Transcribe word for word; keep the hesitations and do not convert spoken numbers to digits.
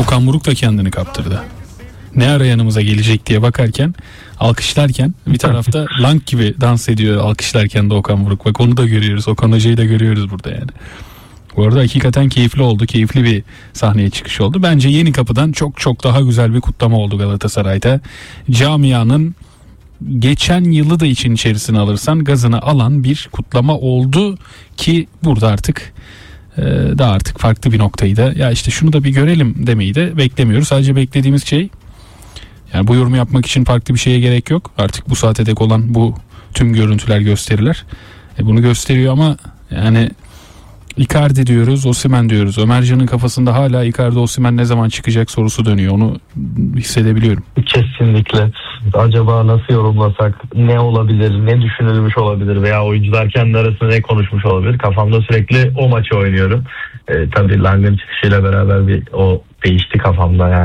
Okan Buruk da kendini kaptırdı. Ne ara yanımıza gelecek diye bakarken, alkışlarken bir tarafta Lang gibi dans ediyor alkışlarken de Okan Buruk. Bak onu da görüyoruz. Okan Hoca'yı da görüyoruz burada yani. Bu arada hakikaten keyifli oldu. Keyifli bir sahneye çıkış oldu. Bence Yeni Kapı'dan çok çok daha güzel bir kutlama oldu Galatasaray'da. Camianın geçen yılı da için içerisine alırsan gazını alan bir kutlama oldu ki burada artık e, daha artık farklı bir noktayı da ya işte şunu da bir görelim demeyi de beklemiyoruz. Sadece beklediğimiz şey, yani bu yorumu yapmak için farklı bir şeye gerek yok. Artık bu saate dek olan bu tüm görüntüler, gösteriler e, bunu gösteriyor ama yani Icardi diyoruz, Osimhen diyoruz. Ömercan'ın kafasında hala Icardi, Osimhen ne zaman çıkacak sorusu dönüyor. Onu hissedebiliyorum. Kesinlikle. Acaba nasıl yorumlasak, ne olabilir, ne düşünülmüş olabilir veya oyuncular kendi arasında ne konuşmuş olabilir? Kafamda sürekli o maçı oynuyorum. Ee, tabii Lang'ın çıkışıyla beraber bir o değişti kafamda yani.